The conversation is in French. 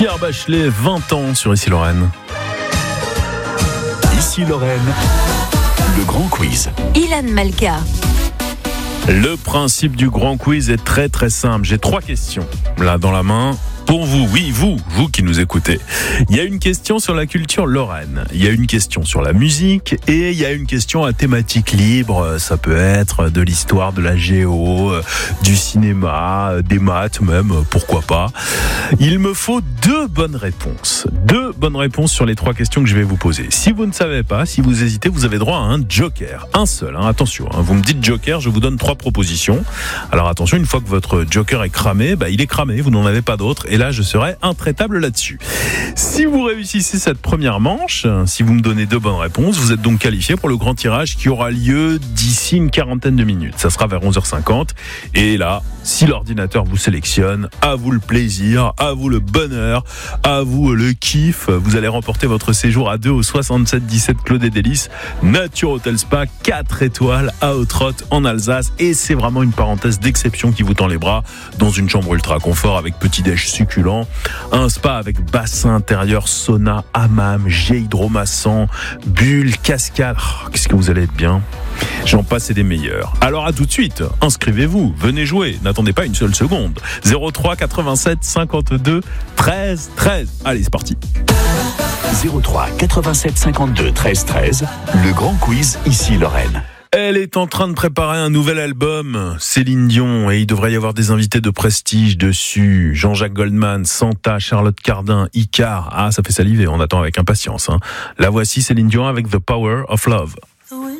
Pierre Bachelet, 20 ans sur Ici Lorraine. Ici Lorraine, le grand quiz. Ilan Malka. Le principe du grand quiz est très très simple. J'ai 3 questions là dans la main. Pour vous, oui, vous qui nous écoutez. Il y a une question sur la culture lorraine, il y a une question sur la musique et il y a une question à thématique libre. Ça peut être de l'histoire, de la géo, du cinéma, des maths même, pourquoi pas. Il me faut 2 bonnes réponses. 2 bonnes réponses sur les 3 questions que je vais vous poser. Si vous ne savez pas, si vous hésitez, vous avez droit à un joker. Un seul, attention. Vous me dites joker, je vous donne 3 propositions. Alors attention, une fois que votre joker est cramé, il est cramé, vous n'en avez pas d'autre. Et là, je serai intraitable là-dessus. Si vous réussissez cette première manche, si vous me donnez 2 bonnes réponses, vous êtes donc qualifié pour le grand tirage qui aura lieu d'ici une quarantaine de minutes. Ça sera vers 11h50. Et là, si l'ordinateur vous sélectionne, à vous le plaisir, à vous le bonheur, à vous le kiff. Vous allez remporter votre séjour à 2 au 77-17 Claude et Délices, Nature Hotel Spa, 4 étoiles à Autrotte en Alsace. Et c'est vraiment une parenthèse d'exception qui vous tend les bras dans une chambre ultra confort avec petit-déj succulent, un spa avec bassin intérieur, sauna, hammam, jet hydromassant, bulle, cascade. Qu'est-ce que vous allez être bien. J'en passe et des meilleurs. Alors à tout de suite, inscrivez-vous, venez jouer, n'attendez pas une seule seconde. 03 87 52 13 13. Allez, c'est parti. 03 87 52 13 13, le grand quiz Ici Lorraine. Elle est en train de préparer un nouvel album, Céline Dion, et il devrait y avoir des invités de prestige dessus. Jean-Jacques Goldman, Santa, Charlotte Cardin, Icar. Ah, ça fait saliver, on attend avec impatience. La voici, Céline Dion avec The Power of Love.